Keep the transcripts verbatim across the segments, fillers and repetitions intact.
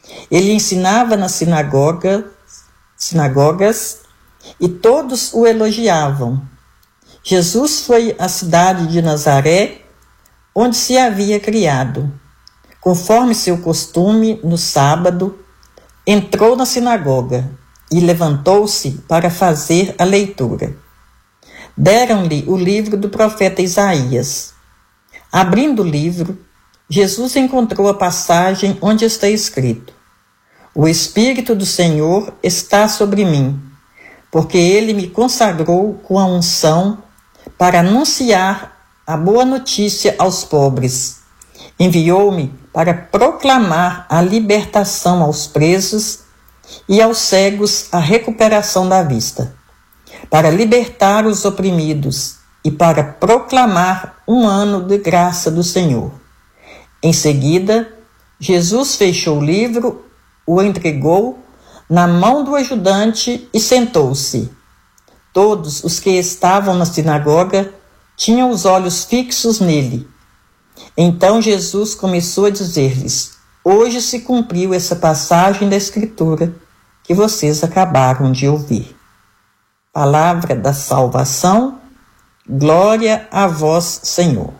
Ele ensinava nas sinagoga, sinagogas e todos o elogiavam. Jesus foi à cidade de Nazaré, onde se havia criado. Conforme seu costume, no sábado, entrou na sinagoga e levantou-se para fazer a leitura. Deram-lhe o livro do profeta Isaías. Abrindo o livro, Jesus encontrou a passagem onde está escrito: O Espírito do Senhor está sobre mim, porque ele me consagrou com a unção para anunciar a boa notícia aos pobres. Enviou-me para proclamar a libertação aos presos e aos cegos a recuperação da vista, para libertar os oprimidos e para proclamar um ano de graça do Senhor. Em seguida, Jesus fechou o livro, o entregou na mão do ajudante e sentou-se. Todos os que estavam na sinagoga tinham os olhos fixos nele. Então Jesus começou a dizer-lhes: Hoje se cumpriu essa passagem da Escritura que vocês acabaram de ouvir. Palavra da salvação, glória a vós, Senhor.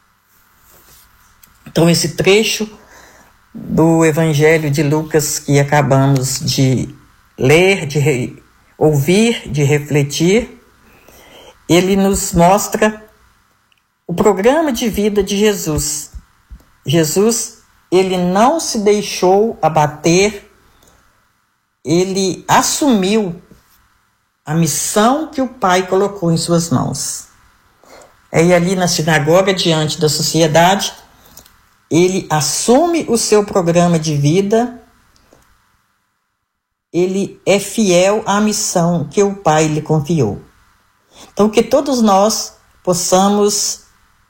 Então, esse trecho do Evangelho de Lucas que acabamos de ler, de re... ouvir, de refletir, ele nos mostra o programa de vida de Jesus. Jesus, ele não se deixou abater, ele assumiu a missão que o Pai colocou em suas mãos. E ali na sinagoga, diante da sociedade, ele assume o seu programa de vida, ele é fiel à missão que o Pai lhe confiou. Então, que todos nós possamos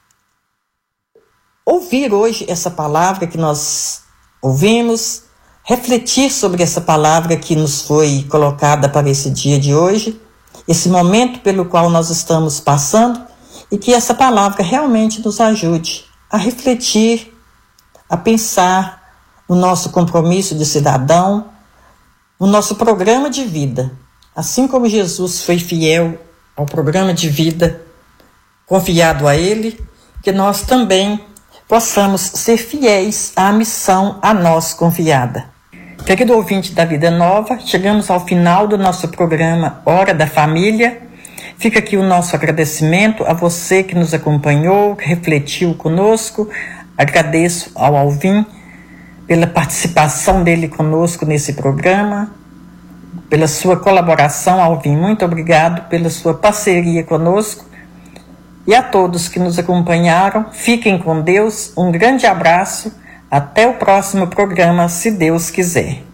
ouvir hoje essa palavra que nós ouvimos, refletir sobre essa palavra que nos foi colocada para esse dia de hoje, esse momento pelo qual nós estamos passando, e que essa palavra realmente nos ajude a refletir, a pensar no nosso compromisso de cidadão, no nosso programa de vida. Assim como Jesus foi fiel ao programa de vida confiado a Ele, que nós também possamos ser fiéis à missão a nós confiada. Querido ouvinte da Vida Nova, chegamos ao final do nosso programa Hora da Família. Fica aqui o nosso agradecimento a você que nos acompanhou, que refletiu conosco. Agradeço ao Alvin pela participação dele conosco nesse programa, pela sua colaboração, Alvin. Muito obrigado pela sua parceria conosco. E a todos que nos acompanharam, fiquem com Deus. Um grande abraço. Até o próximo programa, se Deus quiser.